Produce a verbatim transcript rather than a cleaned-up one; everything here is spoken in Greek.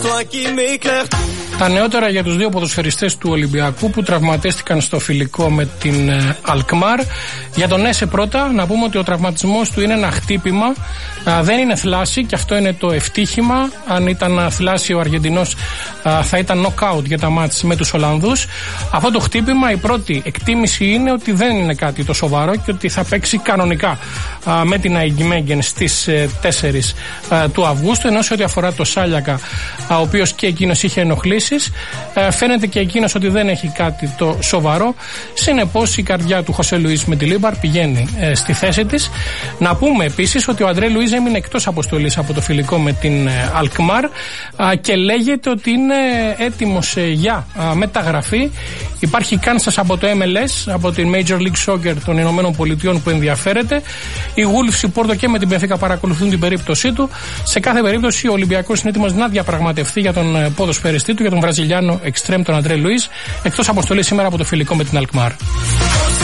Τα νεότερα για τους δύο ποδοσφαιριστές του Ολυμπιακού που τραυματίστηκαν στο φιλικό με την Αλκμάρ. Για τον Έσε πρώτα να πούμε ότι ο τραυματισμός του είναι ένα χτύπημα, α, δεν είναι θλάση και αυτό είναι το ευτύχημα. Αν ήταν θλάση ο Αργεντινός α, θα ήταν knockout για τα μάτς με τους Ολλανδούς. Αυτό το χτύπημα, η πρώτη εκτίμηση είναι ότι δεν είναι κάτι το σοβαρό και ότι θα παίξει κανονικά α, με την Αϊγκιμέγγεν στις ε, τέσσερις α, του Αυγούστου, ενώ σε ό,τι αφορά το Σάλιακα, ο οποίος και εκείνος είχε ενοχλήσεις, φαίνεται και εκείνος ότι δεν έχει κάτι το σοβαρό. Συνεπώς η καρδιά του Χωσέ Λουίς με τη Λίμπαρ πηγαίνει ε, στη θέση της. Να πούμε επίσης ότι ο Αντρέ Λουίς έμεινε εκτός αποστολής από το φιλικό με την ε, Αλκμάρ α, και λέγεται ότι είναι έτοιμος ε, για α, μεταγραφή. Υπάρχει Κάνσας από το εμ ελ ες, από την Major League Soccer των Ηνωμένων Πολιτειών που ενδιαφέρεται. Οι Wolves, η Πόρτο και με την Μπενφίκα παρακολουθούν την περίπτωσή του. Σε κάθε περίπτωση ο Ολυμπιακός είναι έτοιμος να διαπραγματευτεί για τον ποδοσφαιριστή του, για τον Βραζιλιάνο εξτρέμ τον Αντρέ Λουίς, εκτός αποστολής σήμερα από το φιλικό με την Αλκμάρ.